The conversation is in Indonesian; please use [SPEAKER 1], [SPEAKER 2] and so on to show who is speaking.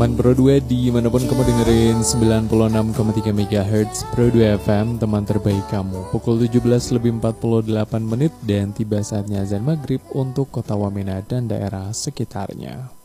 [SPEAKER 1] teman Pro 2 dimanapun kamu dengerin 96,3 MHz Pro 2 FM, teman terbaik kamu. Pukul 17:48 dan tiba saatnya azan maghrib untuk kota Wamena dan daerah sekitarnya.